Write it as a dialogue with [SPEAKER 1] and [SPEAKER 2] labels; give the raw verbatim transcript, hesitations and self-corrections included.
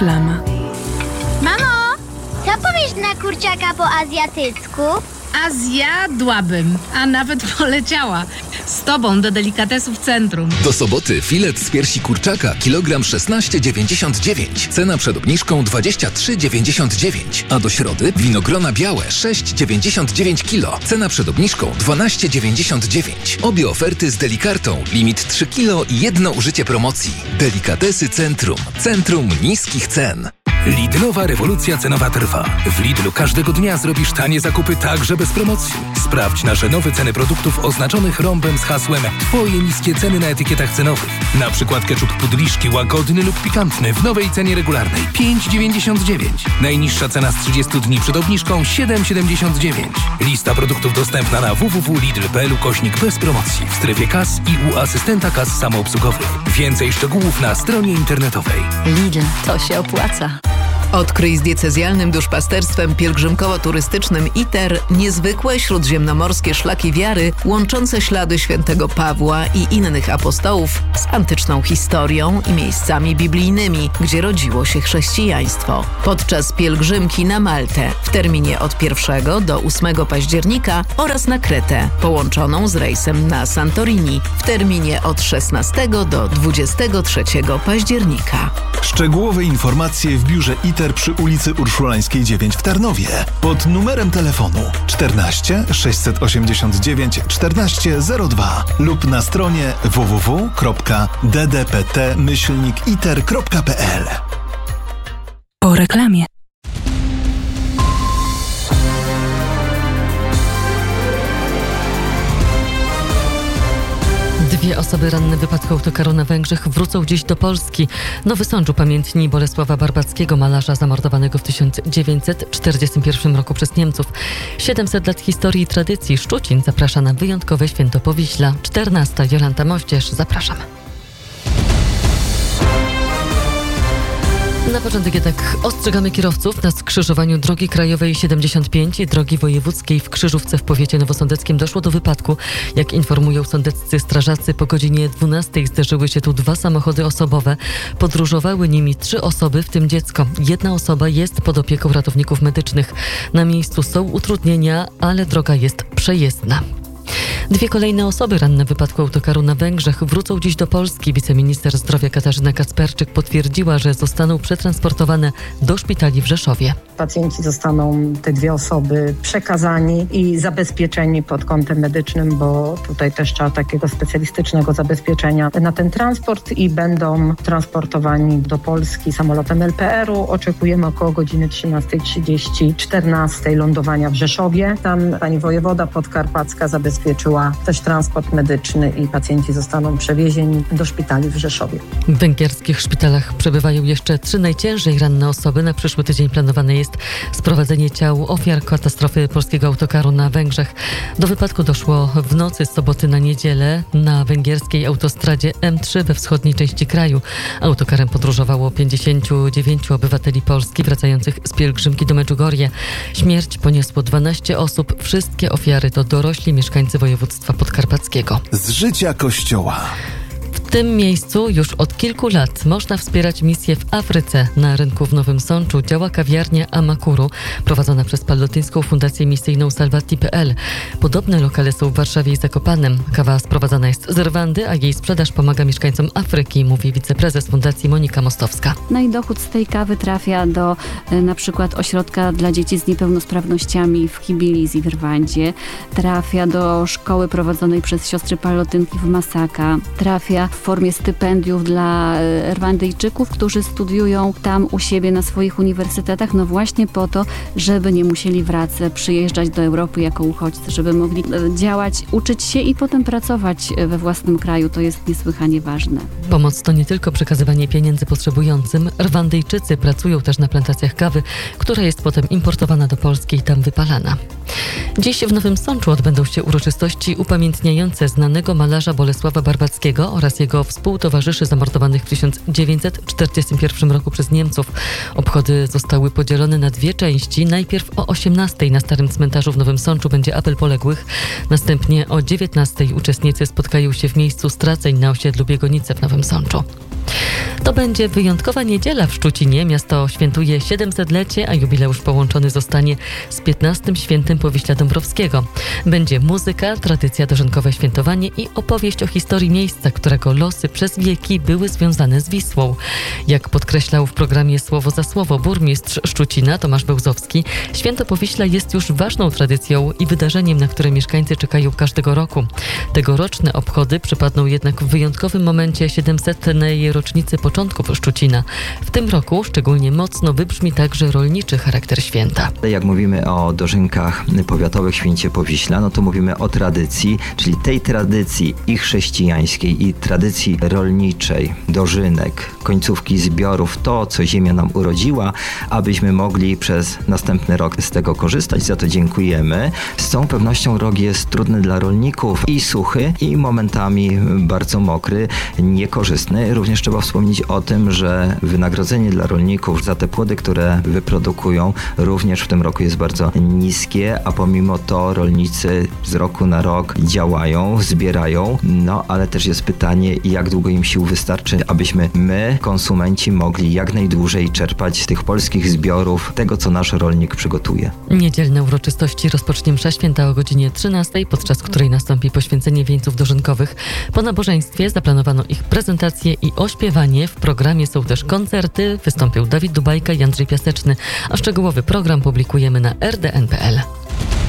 [SPEAKER 1] Reklama.
[SPEAKER 2] Mamo, co powiesz na kurczaka po azjatycku?
[SPEAKER 3] A zjadłabym, a nawet poleciała. Z tobą do delikatesów centrum.
[SPEAKER 4] Do soboty filet z piersi kurczaka kilogram szesnaście dziewięćdziesiąt dziewięć. Cena przed obniżką dwadzieścia trzy dziewięćdziesiąt dziewięć. A do środy winogrona białe sześć dziewięćdziesiąt dziewięć kilo. Cena przed obniżką dwanaście dziewięćdziesiąt dziewięć. Obie oferty z delikartą. Limit trzy kilo i jedno użycie promocji. Delikatesy Centrum. Centrum niskich cen.
[SPEAKER 5] Lidlowa rewolucja cenowa trwa. W Lidlu każdego dnia zrobisz tanie zakupy także bez promocji. Sprawdź nasze nowe ceny produktów oznaczonych rąbem z hasłem Twoje niskie ceny na etykietach cenowych. Na przykład ketchup Pudliszki łagodny lub pikantny w nowej cenie regularnej pięć dziewięćdziesiąt dziewięć. Najniższa cena z trzydziestu dni przed obniżką siedem siedemdziesiąt dziewięć. Lista produktów dostępna na w w w kropka lidl kropka p l ukośnik bez promocji w strefie kas i u asystenta kas samoobsługowych. Więcej szczegółów na stronie internetowej.
[SPEAKER 6] Lidl, to się opłaca.
[SPEAKER 7] Odkryj z diecezjalnym duszpasterstwem pielgrzymkowo-turystycznym I T E R niezwykłe śródziemnomorskie szlaki wiary łączące ślady świętego Pawła i innych apostołów z antyczną historią i miejscami biblijnymi, gdzie rodziło się chrześcijaństwo. Podczas pielgrzymki na Maltę w terminie od pierwszego do ósmego października oraz na Kretę, połączoną z rejsem na Santorini w terminie od szesnastego do dwudziestego trzeciego października.
[SPEAKER 8] Szczegółowe informacje w biurze I T E R przy ulicy Urszulańskiej dziewięć w Tarnowie pod numerem telefonu czternaście sześćset osiemdziesiąt dziewięć czternaście zero dwa lub na stronie w w w kropka d d p t myślnik i t e r kropka p l.
[SPEAKER 1] Po reklamie.
[SPEAKER 9] Dwie osoby ranne w wypadku autokaru na Węgrzech wrócą dziś do Polski. Nowy Sącz upamiętni Bolesława Barbackiego, malarza zamordowanego w tysiąc dziewięćset czterdziestym pierwszym roku przez Niemców. siedemset lat historii i tradycji. Szczucin zaprasza na wyjątkowe święto Powiśla. czternasta. Jolanta Moździerz, zapraszam. Na początek jednak ostrzegamy kierowców. Na skrzyżowaniu drogi krajowej siedemdziesiąt pięć i drogi wojewódzkiej w Krzyżówce w powiecie nowosądeckim doszło do wypadku. Jak informują sądeccy strażacy, po godzinie dwunastej zderzyły się tu dwa samochody osobowe. Podróżowały nimi trzy osoby, w tym dziecko. Jedna osoba jest pod opieką ratowników medycznych. Na miejscu są utrudnienia, ale droga jest przejezdna. Dwie kolejne osoby ranne w wypadku autokaru na Węgrzech wrócą dziś do Polski. Wiceminister zdrowia Katarzyna Kacperczyk potwierdziła, że zostaną przetransportowane do szpitali w Rzeszowie.
[SPEAKER 10] Pacjenci zostaną, te dwie osoby, przekazani i zabezpieczeni pod kątem medycznym, bo tutaj też trzeba takiego specjalistycznego zabezpieczenia na ten transport i będą transportowani do Polski samolotem L P R u. Oczekujemy około godziny trzynasta trzydzieści, czternasta lądowania w Rzeszowie. Tam pani wojewoda podkarpacka zabezpieczyła też transport medyczny i pacjenci zostaną przewiezieni do szpitali w Rzeszowie.
[SPEAKER 9] W węgierskich szpitalach przebywają jeszcze trzy najciężej ranne osoby. Na przyszły tydzień planowane jest sprowadzenie ciał ofiar katastrofy polskiego autokaru na Węgrzech. Do wypadku doszło w nocy z soboty na niedzielę na węgierskiej autostradzie M trzy we wschodniej części kraju. Autokarem podróżowało pięćdziesięciu dziewięciu obywateli Polski wracających z pielgrzymki do Medjugorje. Śmierć poniosło dwanaście osób. Wszystkie ofiary to dorośli mieszkańcy województwa podkarpackiego.
[SPEAKER 8] Z życia Kościoła.
[SPEAKER 9] W tym miejscu już od kilku lat można wspierać misję w Afryce. Na rynku w Nowym Sączu działa kawiarnia Amakuru, prowadzona przez Pallotyńską Fundację Misyjną Salvati kropka p l. Podobne lokale są w Warszawie i Zakopanem. Kawa sprowadzana jest z Rwandy, a jej sprzedaż pomaga mieszkańcom Afryki, mówi wiceprezes Fundacji Monika Mostowska.
[SPEAKER 11] No i dochód z tej kawy trafia do y, na przykład ośrodka dla dzieci z niepełnosprawnościami w Kibilizi w Rwandzie, trafia do szkoły prowadzonej przez siostry Pallotynki w Masaka, trafia w formie stypendiów dla Rwandyjczyków, którzy studiują tam u siebie na swoich uniwersytetach, no właśnie po to, żeby nie musieli wracać, przyjeżdżać do Europy jako uchodźcy, żeby mogli działać, uczyć się i potem pracować we własnym kraju. To jest niesłychanie ważne.
[SPEAKER 9] Pomoc to nie tylko przekazywanie pieniędzy potrzebującym. Rwandyjczycy pracują też na plantacjach kawy, która jest potem importowana do Polski i tam wypalana. Dziś w Nowym Sączu odbędą się uroczystości upamiętniające znanego malarza Bolesława Barbackiego oraz jego współtowarzyszy zamordowanych w tysiąc dziewięćset czterdziestym pierwszym roku przez Niemców. Obchody zostały podzielone na dwie części. Najpierw o osiemnastej na Starym Cmentarzu w Nowym Sączu będzie apel poległych. Następnie o dziewiętnastej uczestnicy spotkają się w miejscu straceń na osiedlu Biegonice w Nowym Sączu. To będzie wyjątkowa niedziela w Szczucinie. Miasto świętuje siedemsetlecie, a jubileusz połączony zostanie z piętnastym świętem Powiśla Dąbrowskiego. Będzie muzyka, tradycja, dożynkowe świętowanie i opowieść o historii miejsca, którego losy przez wieki były związane z Wisłą. Jak podkreślał w programie Słowo za Słowo burmistrz Szczucina Tomasz Bełzowski, Święto Powiśla jest już ważną tradycją i wydarzeniem, na które mieszkańcy czekają każdego roku. Tegoroczne obchody przypadną jednak w wyjątkowym momencie siedemsetnej rocznicy początków Szczucina. W tym roku szczególnie mocno wybrzmi także rolniczy charakter święta.
[SPEAKER 12] Jak mówimy o dożynkach powiatowych Święcie Powiśla, no to mówimy o tradycji, czyli tej tradycji i chrześcijańskiej, i tradycji rolniczej, dożynek, końcówki zbiorów, to, co ziemia nam urodziła, abyśmy mogli przez następny rok z tego korzystać. Za to dziękujemy. Z całą pewnością rok jest trudny dla rolników i suchy, i momentami bardzo mokry, niekorzystny. Również trzeba wspomnieć o tym, że wynagrodzenie dla rolników za te płody, które wyprodukują, również w tym roku jest bardzo niskie, a pomimo to rolnicy z roku na rok działają, zbierają, no ale też jest pytanie, jak długo im sił wystarczy, abyśmy my, konsumenci, mogli jak najdłużej czerpać z tych polskich zbiorów tego, co nasz rolnik przygotuje.
[SPEAKER 9] Niedzielne uroczystości rozpocznie msza święta o godzinie trzynastej, podczas której nastąpi poświęcenie wieńców dożynkowych. Po nabożeństwie zaplanowano ich prezentację i ośpiewanie. W programie są też koncerty. Wystąpił Dawid Dubajka i Andrzej Piaseczny, a szczegółowy program publikujemy na r d n kropka p l.